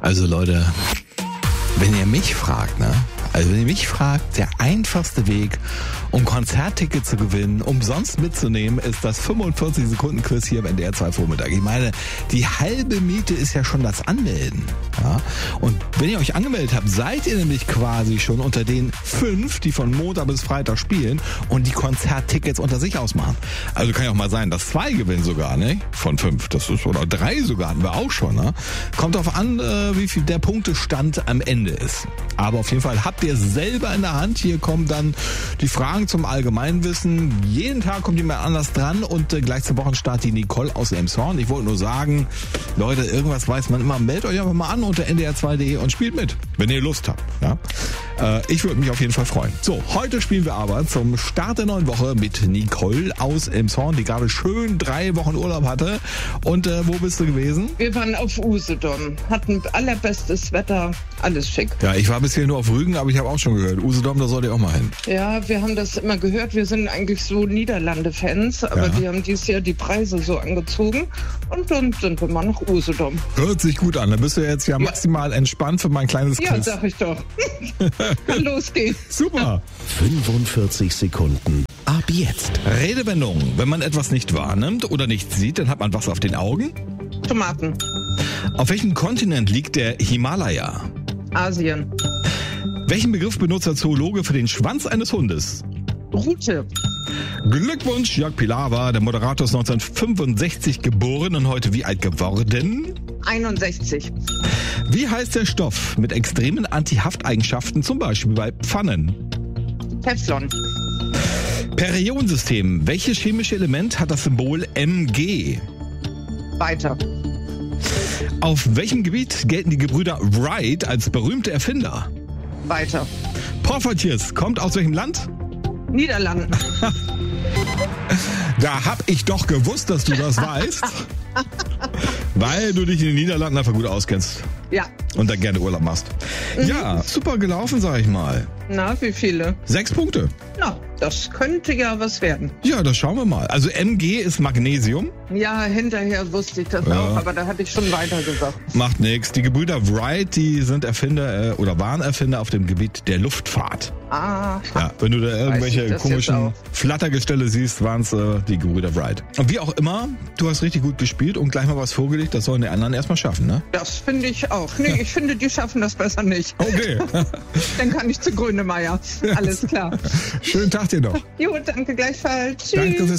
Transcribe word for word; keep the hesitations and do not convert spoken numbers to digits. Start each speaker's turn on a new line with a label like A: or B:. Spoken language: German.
A: Also Leute, wenn ihr mich fragt, ne? Also wenn ihr mich fragt, der einfachste Weg, um Konzerttickets zu gewinnen, umsonst mitzunehmen, ist das fünfundvierzig Sekunden Quiz hier im N D R zwei Vormittag. Ich meine, die halbe Miete ist ja schon das Anmelden. Ja? Und wenn ihr euch angemeldet habt, seid ihr nämlich quasi schon unter den fünf, die von Montag bis Freitag spielen und die Konzerttickets unter sich ausmachen. Also kann ja auch mal sein, dass zwei gewinnen sogar, ne? Von fünf. Das ist, oder drei sogar hatten wir auch schon, ne? Kommt darauf an, wie viel der Punktestand am Ende ist. Aber auf jeden Fall habt ihr es selber in der Hand. Hier kommen dann die Fragen zum Allgemeinwissen. Jeden Tag kommt jemand anders dran und äh, gleich zum Wochenstart die Nicole aus Elmshorn. Ich wollte nur sagen, Leute, irgendwas weiß man immer. Meldet euch einfach mal an unter n d r zwei punkt d e und spielt mit, wenn ihr Lust habt. Ja? Äh, ich würde mich auf jeden Fall freuen. So, heute spielen wir aber zum Start der neuen Woche mit Nicole aus Elmshorn, die gerade schön drei Wochen Urlaub hatte. Und äh, wo bist du gewesen?
B: Wir waren auf Usedom, hatten allerbestes Wetter, alles schick.
A: Ja, ich war bisher nur auf Rügen, aber ich habe auch schon gehört, Usedom, da sollt ihr auch mal hin.
B: Ja, wir haben das immer gehört. Wir sind eigentlich so Niederlande-Fans, aber ja. Die haben dieses Jahr die Preise so angezogen und dann sind wir mal nach Usedom.
A: Hört sich gut an. Dann bist du jetzt ja, ja. maximal entspannt für mein kleines Quiz.
B: Ja, sag ich doch. Kann losgehen.
A: Super.
C: fünfundvierzig Sekunden. Ab jetzt.
A: Redewendung. Wenn man etwas nicht wahrnimmt oder nicht sieht, dann hat man was auf den Augen?
B: Tomaten.
A: Auf welchem Kontinent liegt der Himalaya?
B: Asien.
A: Welchen Begriff benutzt der Zoologe für den Schwanz eines Hundes?
B: Rute.
A: Glückwunsch, Jörg Pilawa, der Moderator ist neunzehnhundertfünfundsechzig geboren und heute wie alt geworden?
B: einundsechzig.
A: Wie heißt der Stoff mit extremen Antihafteigenschaften, zum Beispiel bei Pfannen?
B: Teflon.
A: Periodensystem. Welches chemische Element hat das Symbol M G?
B: Weiter.
A: Auf welchem Gebiet gelten die Gebrüder Wright als berühmte Erfinder?
B: Weiter.
A: Porphyrius kommt aus welchem Land?
B: Niederlanden.
A: Da hab ich doch gewusst, dass du das weißt. Weil du dich in den Niederlanden einfach gut auskennst.
B: Ja.
A: Und da gerne Urlaub machst. Mhm. Ja, super gelaufen, sag ich mal.
B: Na, wie viele?
A: Sechs Punkte.
B: Na, das könnte ja was werden.
A: Ja, das schauen wir mal. Also M G ist Magnesium.
B: Ja, hinterher wusste ich das ja. auch, aber da hatte ich schon weiter gesagt.
A: Macht nichts. Die Gebrüder Wright, die sind Erfinder äh, oder waren Erfinder auf dem Gebiet der Luftfahrt.
B: Ah.
A: Ja, wenn du da irgendwelche komischen Flattergestelle siehst, waren es äh, die Gebrüder Wright. Und wie auch immer, du hast richtig gut gespielt und gleich mal was vorgelegt, das sollen die anderen erstmal schaffen, ne?
B: Das finde ich auch. Nee, ich finde, die schaffen das besser nicht.
A: Okay.
B: Dann kann ich zu Grönemeyer. Alles klar.
A: Schönen Tag dir noch.
B: Jo, danke gleichfalls. Tschüss.
A: Danke fürs